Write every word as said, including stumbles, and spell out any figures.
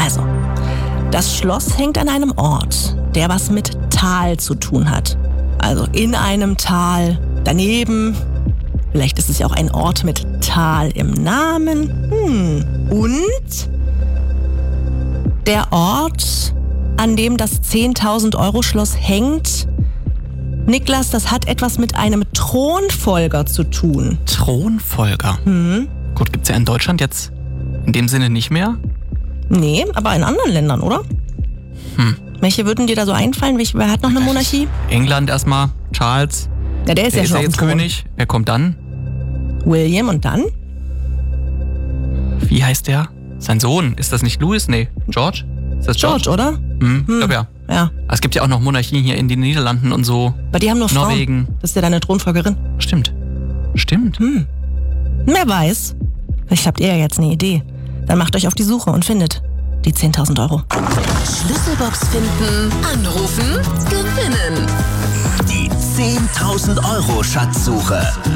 Also, das Schloss hängt an einem Ort, der was mit Tal zu tun hat. Also in einem Tal, daneben. Vielleicht ist es ja auch ein Ort mit Tal im Namen. Hm. Und der Ort, an dem das zehntausend-Euro-Schloss hängt, Niklas, das hat etwas mit einem Thronfolger zu tun. Thronfolger? Hm. Gut, gibt's ja in Deutschland jetzt in dem Sinne nicht mehr? Nee, aber in anderen Ländern, oder? Hm. Welche würden dir da so einfallen? Welche, wer hat noch eine Monarchie? England erstmal, Charles. Ja, der ist der ja ist schon ja auf dem jetzt Thron. König. Wer kommt dann? William und dann? Wie heißt der? Sein Sohn. Ist das nicht Louis? Nee. George? Ist das George? George, oder? Hm, Hm. Ich glaube ja. Ja. Es gibt ja auch noch Monarchien hier in den Niederlanden und so. Aber die haben nur Frauen. Norwegen. Das ist ja deine Thronfolgerin. Stimmt. Stimmt. Hm. Wer weiß. Vielleicht habt ihr ja jetzt eine Idee. Dann macht euch auf die Suche und findet die zehntausend Euro. Schlüsselbox finden, anrufen, gewinnen. Die zehntausend Euro Schatzsuche.